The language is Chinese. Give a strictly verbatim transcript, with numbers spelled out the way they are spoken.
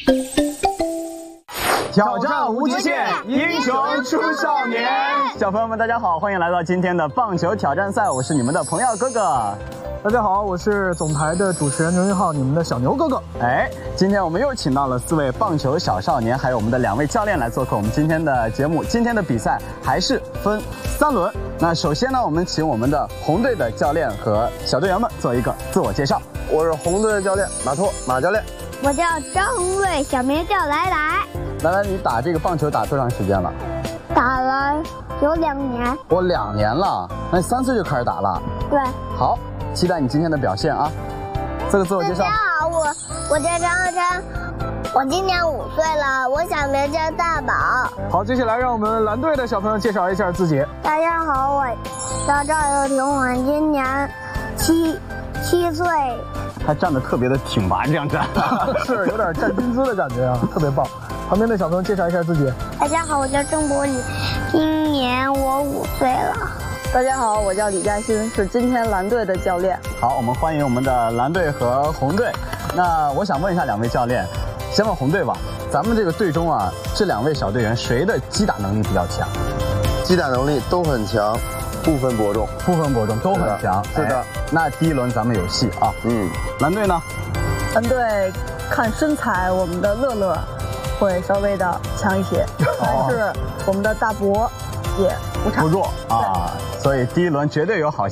挑战无极限，英雄出少年。小朋友们，大家好，欢迎来到今天的棒球挑战赛，我是你们的彭耀哥哥。 大家好，我是总台的主持人牛一浩，你们的小牛哥哥。 哎，今天我们又请到了四位棒球小少年，还有我们的两位教练来做客我们今天的节目。今天的比赛还是分三轮。那首先呢，我们请我们的红队的教练和小队员们做一个自我介绍。 我是红队的教练马拓马教练。 我叫张红瑞，小名叫来来。 来来，你打这个棒球打多长时间了？ 打了有两年。 我两年了，那你三岁就开始打了？ 对。 好，期待你今天的表现啊！这个自我介绍。 大家好，我我叫张浩琛，我今年五岁了，我小名叫大宝。 好，接下来让我们蓝队的小朋友介绍一下自己。 大家好，我叫赵又廷，我今年七七岁。 他站得特别的挺拔，这样站是有点站军姿的感觉啊，特别棒。旁边的小朋友介绍一下自己。 大家好，我叫郑博宇，今年我五岁了。 大家好，我叫李嘉欣，是今天蓝队的教练。 好，我们欢迎我们的蓝队和红队。那我想问一下两位教练，先问红队吧。咱们这个队中啊，这两位小队员谁的击打能力比较强？ 击打能力都很强，不分伯仲， 不分伯仲都很强。 是的。 哎，那第一轮咱们有戏啊。嗯。蓝队呢？ 蓝队看身材，我们的乐乐会稍微的强一些，但是我们的大伯也不差不弱啊，所以第一轮绝对有好